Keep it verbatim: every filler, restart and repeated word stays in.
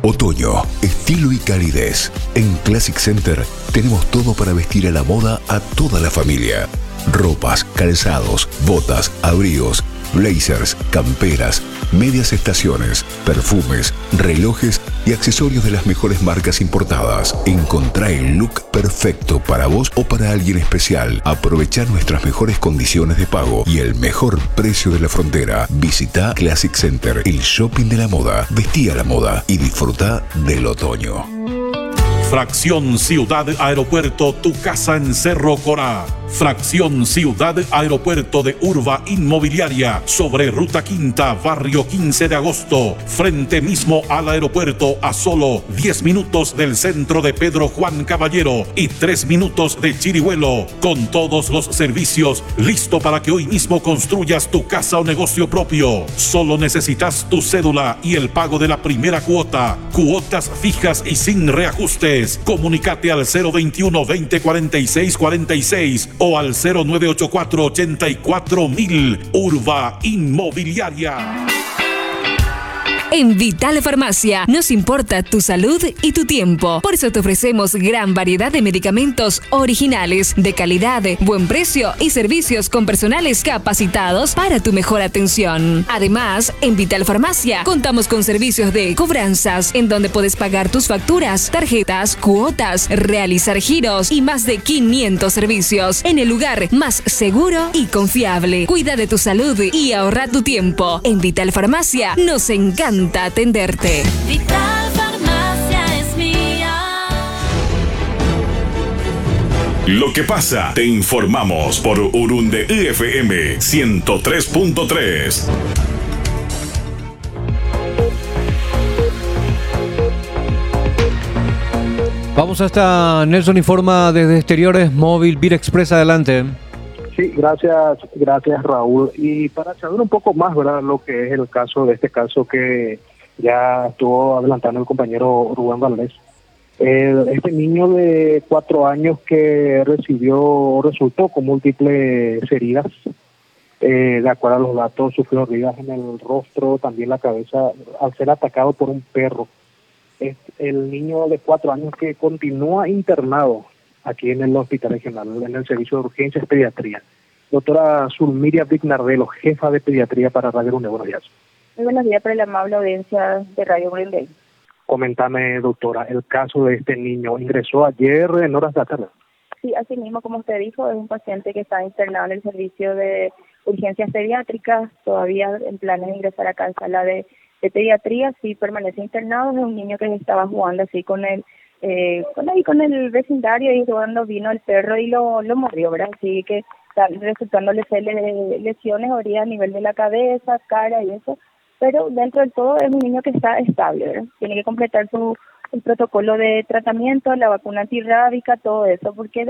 Otoño, estilo y calidez. En Classic Center tenemos todo para vestir a la moda a toda la familia. Ropas, calzados, botas, abrigos, blazers, camperas, medias estaciones, perfumes, relojes y accesorios de las mejores marcas importadas. Encontrá el look perfecto para vos o para alguien especial. Aprovechá nuestras mejores condiciones de pago y el mejor precio de la frontera. Visita Classic Center, el shopping de la moda. Vestí a la moda y disfruta del otoño. Fracción Ciudad Aeropuerto, tu casa en Cerro Corá. Fracción Ciudad Aeropuerto de Urba Inmobiliaria, sobre Ruta Quinta, barrio quince de agosto, frente mismo al aeropuerto, a solo diez minutos del centro de Pedro Juan Caballero y tres minutos de Chirihuelo, con todos los servicios, listo para que hoy mismo construyas tu casa o negocio propio. Solo necesitas tu cédula y el pago de la primera cuota, cuotas fijas y sin reajustes. Comunícate al cero veintiuno, veinte, cuarenta y seis, cuarenta y seis o al cero nueve ochenta y cuatro, ochenta y cuatro mil. Urba Inmobiliaria. En Vital Farmacia nos importa tu salud y tu tiempo. Por eso te ofrecemos gran variedad de medicamentos originales, de calidad, buen precio y servicios con personales capacitados para tu mejor atención. Además, en Vital Farmacia contamos con servicios de cobranzas, en donde puedes pagar tus facturas, tarjetas, cuotas, realizar giros y más de quinientos servicios en el lugar más seguro y confiable. Cuida de tu salud y ahorra tu tiempo. En Vital Farmacia nos encanta atenderte. Vital Farmacia es mía. Lo que pasa, te informamos por Urunde F M ciento tres punto tres. Vamos hasta Nelson Informa desde Exteriores Móvil Vir Express. Adelante. Sí, gracias, gracias Raúl. Y para saber un poco más, ¿verdad?, lo que es el caso de este caso que ya estuvo adelantando el compañero Rubén Valdés. Eh, este niño de cuatro años que recibió, resultó con múltiples heridas, eh, de acuerdo a los datos, sufrió heridas en el rostro, también la cabeza, al ser atacado por un perro. Es el niño de cuatro años que continúa internado aquí en el hospital regional, en el servicio de urgencias pediatría. Doctora Zulmiria Vignardelo, jefa de pediatría para Radio Green Bay. Buenos días. Muy buenos días para la amable audiencia de Radio Green Bay. Coméntame, doctora, el caso de este niño. Ingresó ayer en horas de la tarde. Sí, así mismo, como usted dijo, es un paciente que está internado en el servicio de urgencias pediátricas, todavía en planes de ingresar acá en sala de, de pediatría. Sí, permanece internado. Es un niño que estaba jugando así con el Eh, con ahí con el vecindario, y cuando vino el perro y lo, lo mordió, ¿verdad? Así que resultándole lesiones a nivel de la cabeza, cara y eso, pero dentro de todo es un niño que está estable, ¿verdad? Tiene que completar su el protocolo de tratamiento, la vacuna antirrábica, todo eso, porque